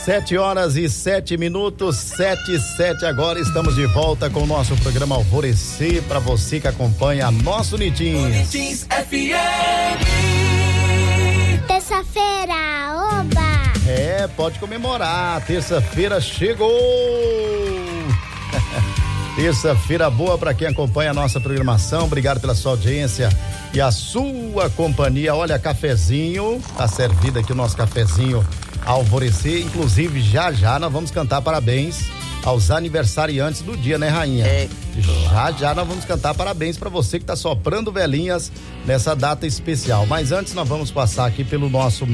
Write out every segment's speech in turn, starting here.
7h07, 7h07 agora, estamos de volta com o nosso programa Alvorecer, para você que acompanha nosso Unitins FM. Terça-feira, oba! Pode comemorar, terça-feira chegou! Terça-feira boa para quem acompanha a nossa programação, obrigado pela sua audiência e a sua companhia. Olha, cafezinho, tá servido aqui o nosso cafezinho Alvorecer, inclusive já nós vamos cantar parabéns aos aniversariantes do dia, né, rainha? Já nós vamos cantar parabéns para você que tá soprando velhinhas nessa data especial, mas antes nós vamos passar aqui pelo nosso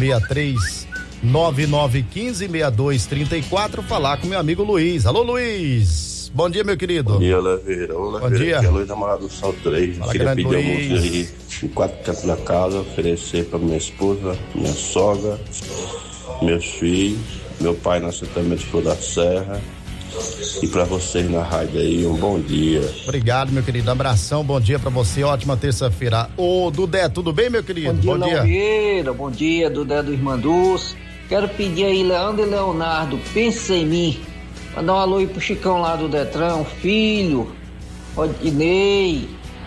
6399156234 falar com meu amigo Luiz. Alô, Luiz! Bom dia, meu querido. Bom dia, Oliveira. Bom dia. Aqui é Luiz da Morada do Sol 3. Fala, queria pedir Luiz. alguns dias aí em 4 cantos da casa, oferecer para minha esposa, minha sogra, meus filhos, meu pai na assentamento Flor da Serra e para vocês na rádio aí, um bom dia. Obrigado, meu querido. Abração, bom dia para você, ótima terça-feira. Ô, Dudé, tudo bem, meu querido? Bom dia, Oliveira. Bom dia, Dudé do Irmanduz. Quero pedir aí, Leandro e Leonardo, pensa em mim. Mandar um alô aí pro Chicão lá do Detran, filho, Odinei,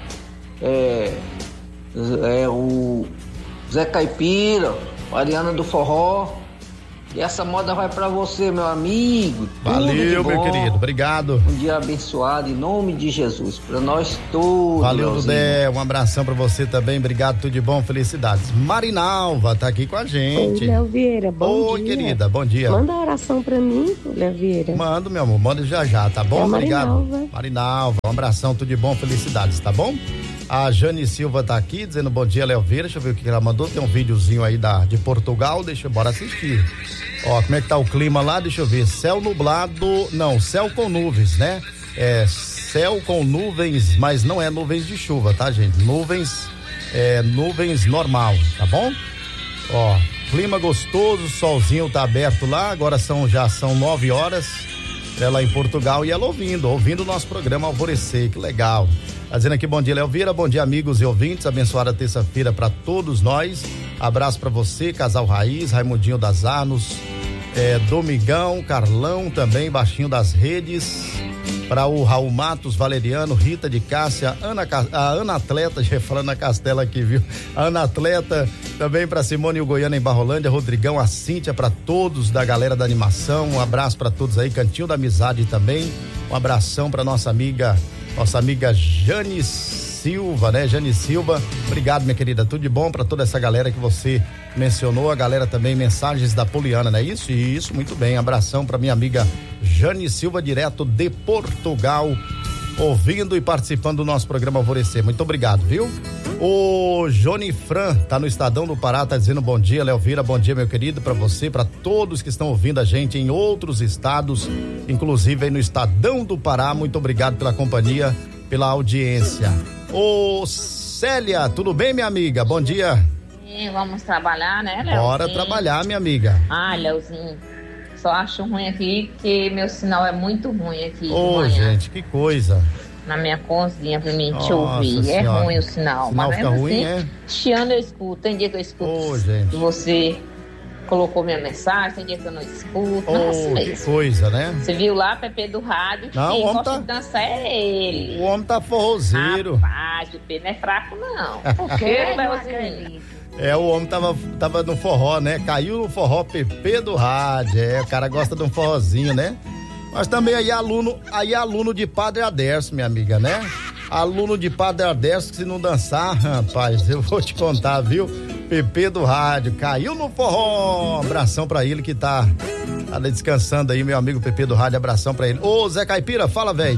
o Zé Caipira, Mariana do Forró. E essa moda vai pra você, meu amigo. Valeu, meu querido, obrigado. Um dia abençoado em nome de Jesus, pra nós todos. Valeu, Dudé, um abração pra você também, obrigado, tudo de bom, felicidades. Marinalva tá aqui com a gente. Oi, Léo Vieira, bom dia. Oi, querida, bom dia. Manda uma oração pra mim, Léo Vieira. Mando, meu amor, manda já, tá bom? Obrigado. Marinalva, um abração, tudo de bom, felicidades, tá bom? A Jane Silva tá aqui dizendo bom dia, Léo Vieira. Deixa eu ver o que ela mandou. Tem um videozinho aí de Portugal. Bora assistir. Ó, como é que tá o clima lá? Deixa eu ver. Céu nublado. Não, céu com nuvens, né? Céu com nuvens, mas não é nuvens de chuva, tá, gente? Nuvens normal, tá bom? Ó, clima gostoso, solzinho tá aberto lá. Agora já são 9 horas. Ela em Portugal e ela ouvindo o nosso programa Alvorecer. Que legal. Tá dizendo aqui, bom dia, Léo Vieira, bom dia, amigos e ouvintes, abençoada terça-feira para todos nós, abraço para você, Casal Raiz, Raimundinho das Arnos, Domingão, Carlão também, Baixinho das Redes, para o Raul Matos, Valeriano, Rita de Cássia, a Ana Atleta, já falando na Castela aqui, viu? A Ana Atleta, também para Simone e o Goiânia em Barrolândia, Rodrigão, a Cíntia, para todos da galera da animação, um abraço para todos aí, Cantinho da Amizade também, um abração para nossa amiga Jane Silva, né? Jane Silva, obrigado, minha querida, tudo de bom para toda essa galera que você mencionou, a galera também, mensagens da Poliana, não é isso? Isso, muito bem, abração para minha amiga Jane Silva, direto de Portugal, ouvindo e participando do nosso programa Alvorecer, muito obrigado, viu? O Johnny Fran tá no Estadão do Pará, tá dizendo bom dia, Léo Vieira, bom dia, meu querido, para você, para todos que estão ouvindo a gente em outros estados, inclusive aí no Estadão do Pará, muito obrigado pela companhia, pela audiência. Ô Célia, tudo bem, minha amiga? Bom dia. Vamos trabalhar, né, Léo? Bora trabalhar, minha amiga. Léozinho, só acho ruim aqui que meu sinal é muito ruim aqui. Ô, gente, que coisa. Na minha cozinha pra mim te ouvir. É ruim o sinal. Mas fica ruim, Este ano eu escuto. Tem dia que eu escuto. Ô, gente. Você colocou minha mensagem, tem dia que eu não escuto. Que coisa, né? Você viu lá, Pepe do rádio? Não, quem o homem gosta de dançar é ele. O homem tá forrozeiro. Rapaz, o Pepe não é fraco, não. Por quê, Léozinho? O homem tava no forró, né? Caiu no forró Pepe do rádio. O cara gosta de um forrozinho, né? Mas também aí aluno de Padre Aderso, minha amiga, né? Aluno de Padre Aderso que se não dançar, rapaz, eu vou te contar, viu? Pepe do rádio, caiu no forró. Abração pra ele que tá descansando aí, meu amigo Pepe do rádio, abração pra ele. Ô, Zé Caipira, fala, velho.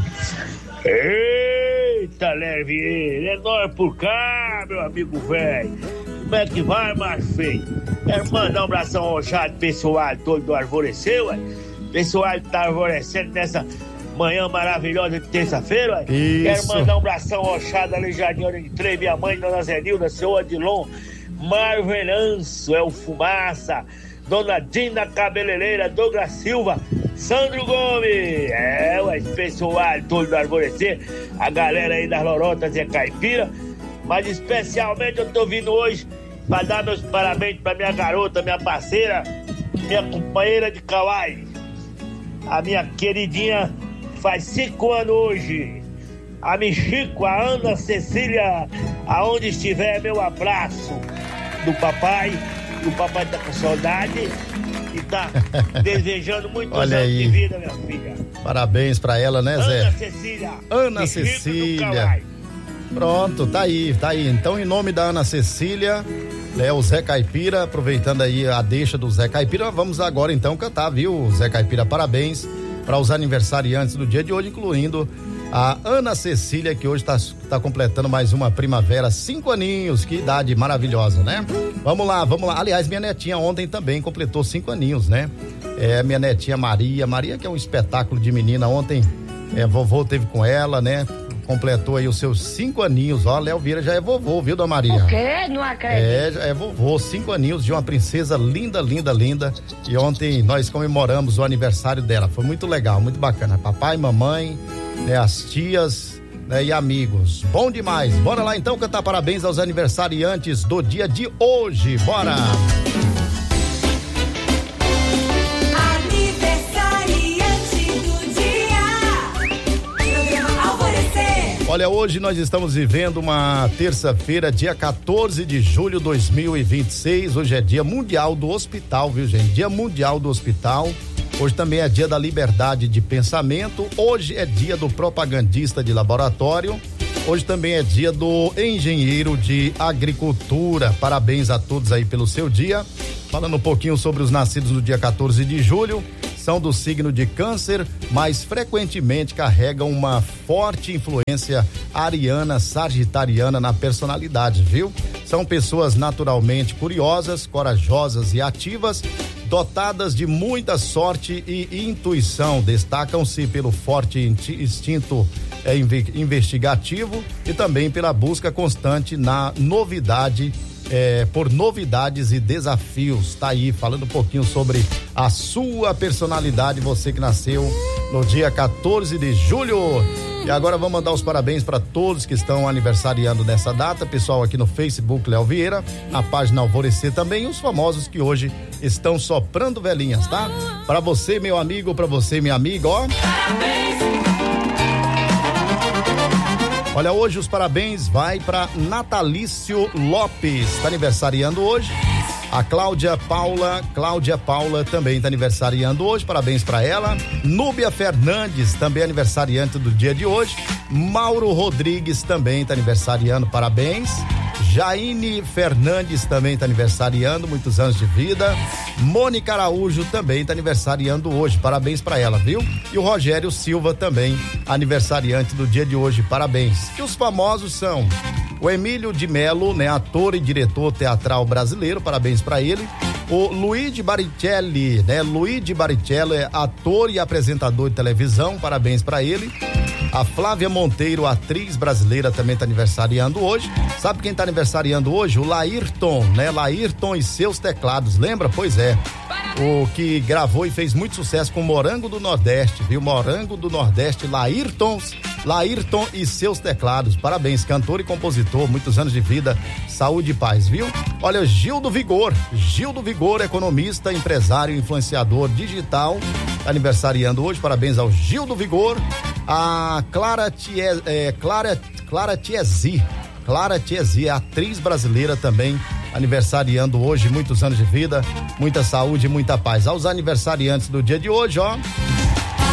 Eita, Léo Vieira, é nóis por cá, meu amigo velho. Como é que vai, macho feio? Quero mandar um abração ao chato pessoal todo do Alvorecer, ué. Pessoal que tá alvorecendo nessa manhã maravilhosa de terça-feira, ué. Quero mandar um abração ao chá da Aleijadinha de Trem, minha mãe, Dona Zenilda, seu Adilon, Mário Venanço, o Fumaça, Dona Dina Cabeleireira, Douglas Silva, Sandro Gomes, ué, pessoal todo do Alvorecer, a galera aí das Lorotas e Caipira, mas especialmente eu tô vindo hoje pra dar meus parabéns pra minha garota, minha parceira, minha companheira de Kauai, a minha queridinha, faz 5 anos hoje. A Michico, a Ana Cecília, aonde estiver, meu abraço do papai. O papai tá com saudade e tá desejando muitos anos de vida, minha filha. Parabéns pra ela, né, Zé? Ana Cecília. Ana Cecília. Pronto, tá aí. Então, em nome da Ana Cecília, o Zé Caipira, aproveitando aí a deixa do Zé Caipira, vamos agora então cantar, viu, Zé Caipira? Parabéns para os aniversariantes do dia de hoje, incluindo a Ana Cecília, que hoje tá completando mais uma primavera, 5 aninhos, que idade maravilhosa, né? Vamos lá. Aliás, minha netinha ontem também completou 5 aninhos, né? Minha netinha Maria, que é um espetáculo de menina, ontem vovô teve com ela, né? Completou aí os seus 5 aninhos, ó, Léo Vieira já é vovô, viu, dona Maria? O quê? Não acredito. É vovô, 5 aninhos de uma princesa linda, e ontem nós comemoramos o aniversário dela, foi muito legal, muito bacana, papai, mamãe, né, as tias, né, e amigos, bom demais, bora lá então cantar parabéns aos aniversariantes do dia de hoje, bora! Olha, hoje nós estamos vivendo uma terça-feira, dia 14 de julho de 2026. Hoje é dia mundial do hospital, viu, gente? Dia mundial do hospital. Hoje também é dia da liberdade de pensamento. Hoje é dia do propagandista de laboratório. Hoje também é dia do engenheiro de agricultura. Parabéns a todos aí pelo seu dia. Falando um pouquinho sobre os nascidos no dia 14 de julho. São do signo de Câncer, mas frequentemente carregam uma forte influência ariana, sagitariana na personalidade, viu? São pessoas naturalmente curiosas, corajosas e ativas, dotadas de muita sorte e intuição. Destacam-se pelo forte instinto investigativo e também pela busca constante na novidade, por novidades e desafios. Tá aí, falando um pouquinho sobre a sua personalidade, você que nasceu no dia 14 de julho. E agora vamos mandar os parabéns para todos que estão aniversariando nessa data, pessoal aqui no Facebook, Léo Vieira, na página Alvorecer também, e os famosos que hoje estão soprando velhinhas, tá? Para você, meu amigo, para você, minha amiga, ó. Parabéns! Olha, hoje os parabéns vai para Natalício Lopes, tá aniversariando hoje. A Cláudia Paula também tá aniversariando hoje, parabéns para ela. Núbia Fernandes, também aniversariante do dia de hoje. Mauro Rodrigues também tá aniversariando, parabéns. Jaine Fernandes também tá aniversariando, muitos anos de vida. Mônica Araújo também tá aniversariando hoje, parabéns para ela, viu? E o Rogério Silva também, aniversariante do dia de hoje, parabéns. E os famosos são o Emílio de Mello, né, ator e diretor teatral brasileiro, parabéns para ele. O Luigi Baricelli, né? Luigi Baricelli é ator e apresentador de televisão, parabéns para ele. A Flávia Monteiro, atriz brasileira, também tá aniversariando hoje. Sabe quem tá aniversariando hoje? O Laírton, né? Laírton e seus teclados, lembra? Pois é. O que gravou e fez muito sucesso com Morango do Nordeste, viu? Morango do Nordeste, Laírton e seus teclados. Parabéns, cantor e compositor, muitos anos de vida, saúde e paz, viu? Olha, Gil do Vigor, economista, empresário, influenciador digital, aniversariando hoje, parabéns ao Gil do Vigor. A Clara Tiesi, atriz brasileira também, aniversariando hoje, muitos anos de vida, muita saúde e muita paz. Aos aniversariantes do dia de hoje, ó,